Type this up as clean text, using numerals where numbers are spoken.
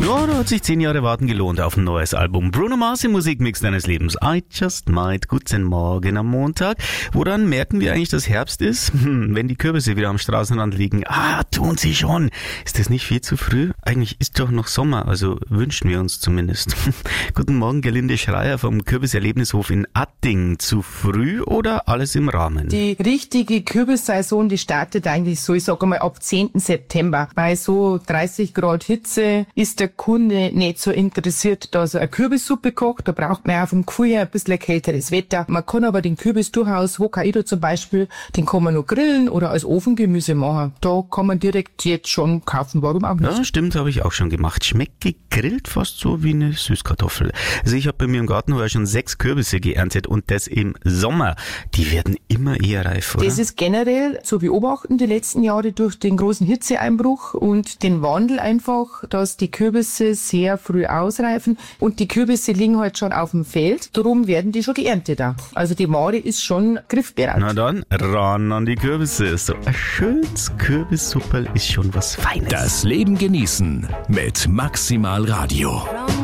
Ja, da hat sich 10 Jahre Warten gelohnt auf ein neues Album. Bruno Mars im Musikmix deines Lebens. I just might. Guten Morgen am Montag. Woran merken wir eigentlich, dass Herbst ist? Wenn die Kürbisse wieder am Straßenrand liegen. Tun sie schon. Ist das nicht viel zu früh? Eigentlich ist doch noch Sommer, also wünschen wir uns zumindest. Guten Morgen, Gerlinde Schreier vom Kürbiserlebnishof in Atting. Zu früh oder alles im Rahmen? Die richtige Kürbissaison, die startet eigentlich so, ich sage mal, ab 10. September. Bei so 30 Grad Hitze ist der Kunde nicht so interessiert, dass er eine Kürbissuppe kocht. Da braucht man auch vom Gefühl her ein bisschen kälteres Wetter. Man kann aber den Kürbis durchaus, Hokkaido zum Beispiel, den kann man noch grillen oder als Ofengemüse machen. Da kann man direkt jetzt schon kaufen, warum auch nicht. Ja, stimmt, habe ich auch schon gemacht. Schmeckt gegrillt fast so wie eine Süßkartoffel. Also ich habe bei mir im Garten heuer schon 6 Kürbisse geerntet und das im Sommer. Die werden immer eher reif, oder? Das ist generell zu beobachten die letzten Jahre durch den großen Hitzeeinbruch und den Wandel einfach, dass die Kürbisse sehr früh ausreifen und die Kürbisse liegen halt schon auf dem Feld, darum werden die schon geerntet da. Also die Ware ist schon griffbereit. Na dann, ran an die Kürbisse. So ein schönes Kürbissupperl ist schon was Feines. Das Leben genießen mit Maximal Radio.